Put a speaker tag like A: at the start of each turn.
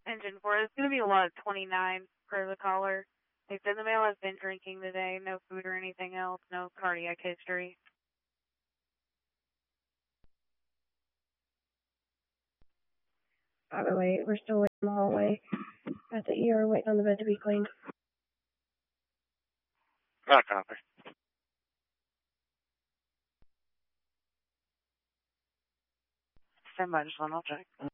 A: Engine 4, it's going to be a lot of 29 per the caller. They said the male has been drinking today, no food or anything else, no cardiac history.
B: By the way, we're still waiting in the hallway at the ER, waiting on the bed to be cleaned.
C: Not a copy.
A: Stand by, just one, I'll check.